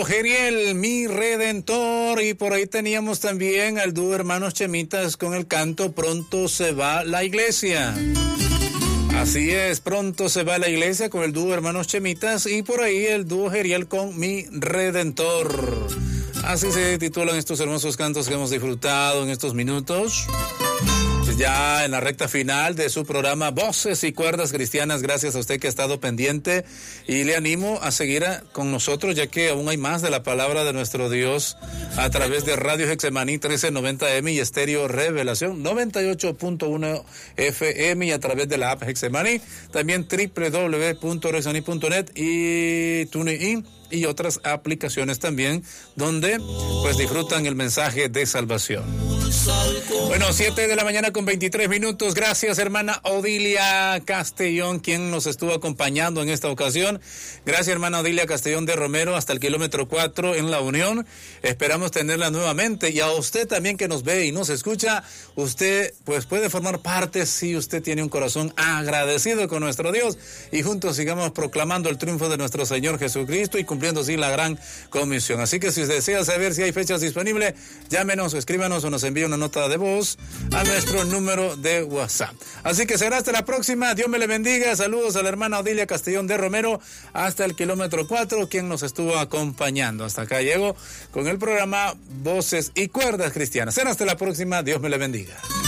Geriel, mi Redentor, y por ahí teníamos también al dúo Hermanos Chemitas con el canto Pronto se va la iglesia. Así es, Pronto se va la iglesia con el dúo Hermanos Chemitas, y por ahí el dúo Geriel con Mi Redentor. Así se titulan estos hermosos cantos que hemos disfrutado en estos minutos. Ya en la recta final de su programa Voces y Cuerdas Cristianas. Gracias a usted que ha estado pendiente, y le animo a seguir con nosotros, ya que aún hay más de la palabra de nuestro Dios a través de Radio Getsemaní 1390M y Estéreo Revelación 98.1 FM, y a través de la app Getsemaní, también www.getsemaní.net y TuneIn y otras aplicaciones también, donde pues disfrutan el mensaje de salvación. Bueno, 7 de la mañana con 23 minutos. Gracias, hermana Odilia Castellón, quien nos estuvo acompañando en esta ocasión. Gracias, hermana Odilia Castellón de Romero, hasta el kilómetro 4 en La Unión. Esperamos tenerla nuevamente. Y a usted también que nos ve y nos escucha, usted pues puede formar parte si usted tiene un corazón agradecido con nuestro Dios, y juntos sigamos proclamando el triunfo de nuestro Señor Jesucristo y cumpliendo así la gran comisión. Así que si usted desea saber si hay fechas disponibles, llámenos o escríbanos o nos envíe una nota de voz a nuestro número de WhatsApp. Así que será hasta la próxima. Dios me le bendiga. Saludos a la hermana Odilia Castellón de Romero hasta el kilómetro 4, quien nos estuvo acompañando. Hasta acá llego con el programa Voces y Cuerdas Cristianas. Será hasta la próxima. Dios me le bendiga.